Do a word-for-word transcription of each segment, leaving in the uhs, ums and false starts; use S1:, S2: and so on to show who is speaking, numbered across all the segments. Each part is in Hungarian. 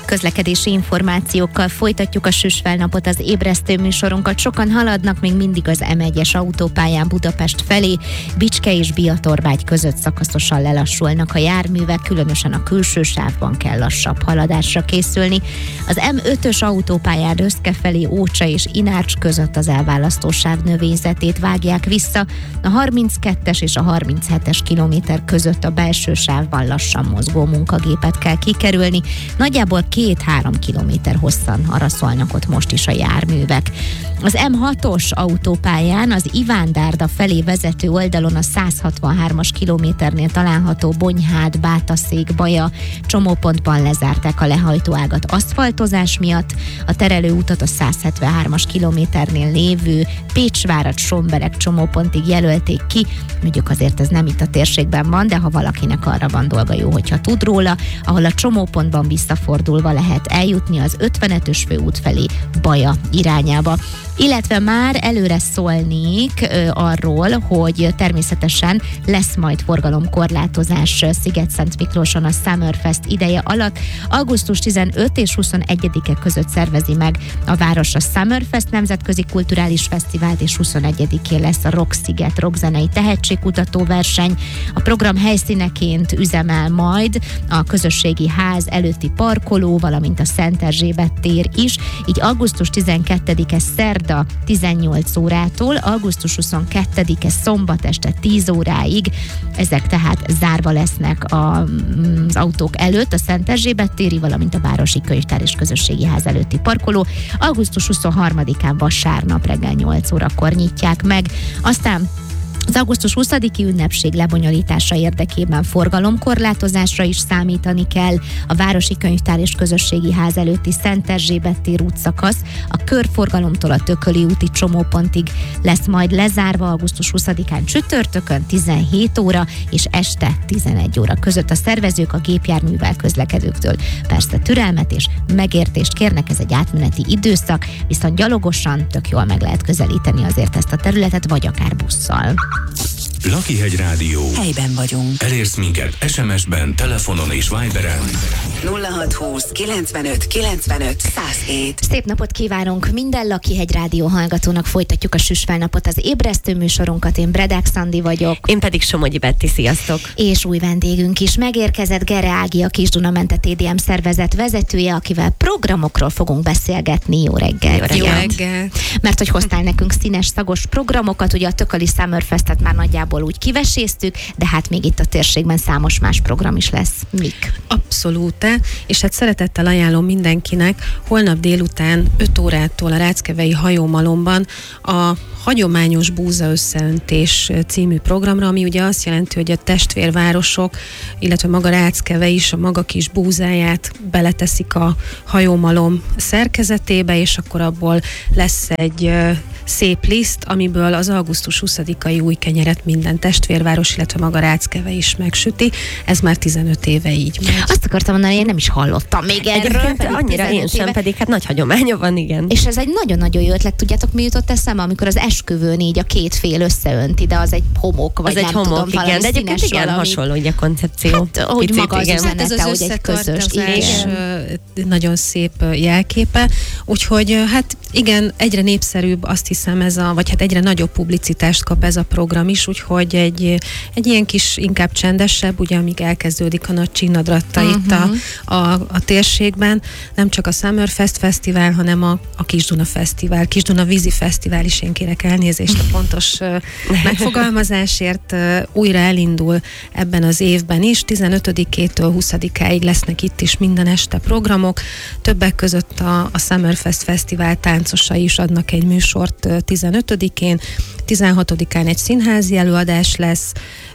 S1: Közlekedési információkkal folytatjuk a süsfelnapot, az ébresztő műsorunkat. Sokan haladnak még mindig az em egyes autópályán Budapest felé. Bicske és Biatorbágy között szakaszosan lelassulnak a járművek, különösen a külső sávban kell lassabb haladásra készülni. Az em ötös autópályán Röszke felé Ócsa és Inárcs között az elválasztó sáv növényzetét vágják vissza. A harminckettes és a harminchetes kilométer között a belső sávban lassan mozgó munkagépet kell kikerülni. Nagyjából két-három kilométer hosszan araszolnak ott most is a járművek. Az em hatos autópályán az Ivándárda felé vezető oldalon a száz hatvanhármas kilométernél található Bonyhád, Bátaszék, Baja csomópontban lezárták a lehajtóágat aszfaltozás miatt. A terelőutat a száz hetvenhármas kilométernél lévő Pécsvárad Sombereg csomópontig jelölték ki. Mondjuk azért ez nem itt a térségben van, de ha valakinek arra van dolga, jó, hogyha tud róla, ahol a csomópontban visszafordulva lehet eljutni az ötvenötös főút felé Baja irányába. Illetve már előre szólnék ö, arról, hogy természetesen lesz majd forgalomkorlátozás Sziget-Szent Miklóson a Summerfest ideje alatt. augusztus tizenötödike és huszonegyedike között szervezi meg a város a Summerfest nemzetközi kulturális fesztivált, és huszonegyedikén lesz a Rock-sziget rockzenei tehetségkutató verseny. A program helyszíneként üzemel majd a közösségi ház előtti parkoló, valamint a Szent Erzsébet tér is, így augusztus tizenkettedike szerda tizennyolc órától, augusztus huszonkettedike szombat este tíz óráig, ezek tehát zárva lesznek a, az autók előtt, a Szent Erzsébet téri, valamint a Városi Könyvtár és Közösségi Ház előtti parkoló. augusztus huszonharmadikán vasárnap reggel nyolc órakor nyitják meg. Aztán az augusztus huszadiki ünnepség lebonyolítása érdekében forgalomkorlátozásra is számítani kell. A Városi Könyvtár és Közösségi Ház előtti Szent Erzsébet tér útszakasz a körforgalomtól a Tököli úti csomópontig lesz majd lezárva augusztus huszadikán csütörtökön tizenhét óra és este tizenegy óra között. A szervezők a gépjárművel közlekedőktől persze türelmet és megértést kérnek, ez egy átmeneti időszak, viszont gyalogosan tök jól meg lehet közelíteni azért ezt a területet, vagy akár busszal.
S2: Lakihegy Rádió.
S3: Helyben vagyunk.
S2: Elérsz minket es em es-ben, telefonon és Viberen.
S3: nulla hatszázhúsz kilencvenöt kilencvenöt száz hét.
S1: Szép napot kívánunk minden Lakihegy Rádió hallgatónak, folytatjuk a süsfelnapot, az ébresztő műsorunkat. Én Bredák Szandi vagyok.
S4: Én pedig Somogyi Betti, sziasztok!
S1: És új vendégünk is megérkezett, Gere Ági, a Kisdunamente té dé em szervezet vezetője, akivel programokról fogunk beszélgetni. Jó reggel!
S4: Jó reggel! Jó reggel.
S1: Mert hogy hoztál nekünk színes, szagos programokat, ugye a Tököli Summerfestet már nagyjából úgy kiveséztük, de hát még itt a térségben számos más program is lesz. Mik?
S5: Abszolút, és hát szeretettel ajánlom mindenkinek holnap délután öt órától a Ráckevei hajómalomban a hagyományos búza összeöntés című programra, ami ugye azt jelenti, hogy a testvérvárosok, illetve maga Ráckeve is a maga kis búzáját beleteszik a hajómalom szerkezetébe, és akkor abból lesz egy uh, szép liszt, amiből az augusztus huszadikai új kenyeret minden testvérváros, illetve maga Ráckeve is megsüti. Ez már tizenöt éve így megy.
S1: Azt akartam mondani, én nem is hallottam még erről.
S4: Annyira én sem,
S1: éve.
S4: pedig hát nagy hagyománya van, igen.
S1: És ez egy nagyon-nagyon jó ötlet, tudjátok, mi jutott eszembe, amikor az esküvőn így a két fél összeönt ide, az egy homok, vagy
S4: az
S1: nem
S4: egy homok,
S1: tudom, valami
S4: igen, de egyébként
S1: színes
S4: igen,
S1: valami.
S4: hasonló ugye a koncepció.
S1: Hát, hogy
S4: Picit,
S1: maga az
S4: igen.
S1: üzenete,
S5: Hát ez az
S1: hogy egy közös,
S5: összetartozás nagyon szép jelképe, úgyhogy hát igen, egyre népszerűbb, azt hiszem ez a, vagy hát egyre nagyobb publicitást kap ez a program is, úgyhogy egy, egy ilyen kis, inkább csendesebb, ugye amíg elkezdődik a nagy csínadratta uh-huh. itt a, a, a térségben, nem csak a Summerfest Fesztivál, hanem a, a Kisduna Fesztivál, Kisduna Vízi Fesztivál is, én kérek elnézést a pontos uh, megfogalmazásért, uh, újra elindul ebben az évben is, tizenötödikétől huszadikáig lesznek itt is minden este programok, többek között a, a Summerfest Fesztivál táncosai is adnak egy műsort uh, tizenötödikén, tizenhatodikán egy színházi előadás lesz,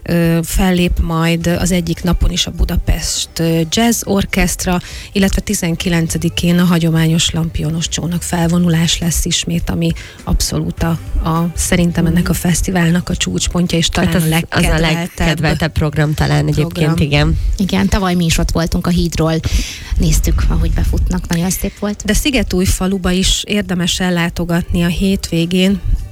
S5: fellép majd az egyik napon is a Budapest Jazz Orchestra, illetve tizenkilencedikén a hagyományos lampionos csónak felvonulás lesz ismét, ami abszolút a, a szerintem ennek a fesztiválnak a csúcspontja, és talán
S4: hát az,
S5: a legkedveltebb.
S4: Az a legkedveltebb program talán
S5: program.
S4: Egyébként, igen.
S1: Igen, tavaly mi is ott voltunk a hídról, néztük, ahogy befutnak, nagyon szép volt.
S5: De Szigetújfaluba is érdemes ellátogatni a hétvégén,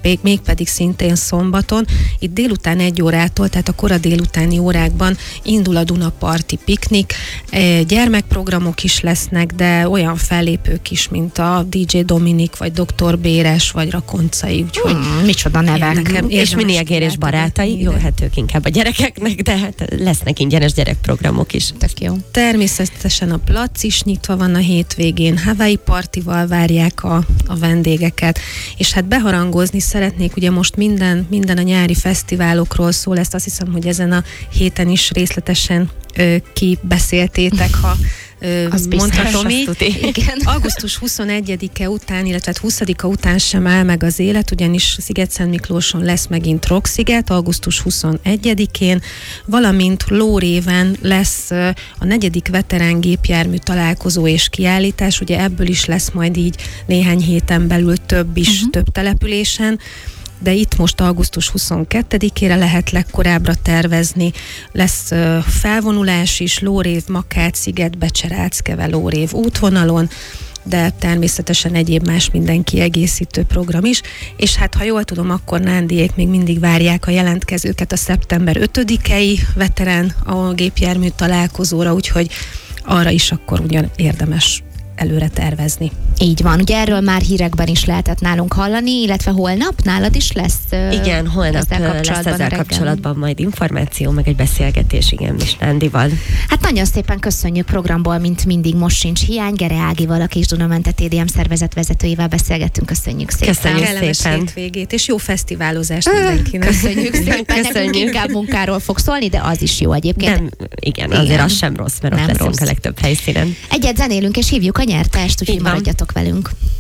S5: mégpedig szintén szombaton. Itt délután egy órától, tehát a kora délutáni órákban indul a Dunaparti piknik. Gyermekprogramok is lesznek, de olyan fellépők is, mint a dé dzsé Dominik, vagy doktor Béres, vagy Rakoncai. Úgyhogy
S1: Hmm, micsoda nevek.
S5: nekem
S4: És
S5: érdemes
S4: Mini Egér és barátai,
S5: kilátogatni
S4: jó,
S5: ide.
S4: hát ők inkább a gyerekeknek, de hát lesznek ingyenes gyerekprogramok is.
S1: Tök jó.
S5: Természetesen a plac is nyitva van a hétvégén, Hawaii partival várják a, a vendégeket, és hát beharangozni szeretnék, ugye most minden, minden a nyári fesztiválokról szól, ezt azt hiszem, hogy ezen a héten is részletesen ö, kibeszéltétek, ha ö,
S1: Az biztos,
S5: mondhatom
S1: azt
S5: így.
S1: tuti. Igen.
S5: augusztus huszonegyedike után, illetve huszadika után sem áll meg az élet, ugyanis Sziget-Szent Miklóson lesz megint Rocksziget, augusztus huszonegyedikén, valamint Lóréven lesz ö, a negyedik veterán gépjármű találkozó és kiállítás, ugye ebből is lesz majd így néhány héten belül több is, uh-huh. több településen, de itt most augusztus huszonkettedikére lehet legkorábbra tervezni. Lesz uh, felvonulás is, Lórév, Makát, Sziget, Becseráckeve, Lórév útvonalon, de természetesen egyéb más minden kiegészítő program is, és hát ha jól tudom, akkor Nándiék még mindig várják a jelentkezőket a szeptember ötödikei veterán a gépjármű találkozóra, úgyhogy arra is akkor ugyan érdemes előre tervezni.
S1: Így van. Ugye erről már hírekben is lehetett nálunk hallani, illetve holnap nálad is lesz. ö,
S4: Igen, holnap
S1: ezzel
S4: lesz
S1: kapcsolatban a
S4: ezzel
S1: reggel.
S4: kapcsolatban majd információ, meg egy beszélgetés, igen, is Nándival.
S1: Hát nagyon szépen köszönjük programból, mint mindig, most sincs hiány. Gere Ágival, a Kis Dunamente té dé em szervezet vezetőjével beszélgettünk. Köszönjük szépen.
S4: Köszönjük.
S5: Kellemes
S4: szépen.
S5: hétvégét, és jó fesztiválozást mindenkinek.
S1: Köszönjük szépen.
S4: Köszönjük.
S1: Nekünk inkább munkáról fog szólni, de az is jó egyébként.
S4: Nem, igen, azért
S1: Igen.
S4: az sem rossz, mert
S1: Nem
S4: ott leszünk
S1: rossz.
S4: a legtöbb helyszínen.
S1: Egyet zenélünk, és hívjuk a nyertest, úgyhogy
S4: Így van.
S1: maradjatok velünk.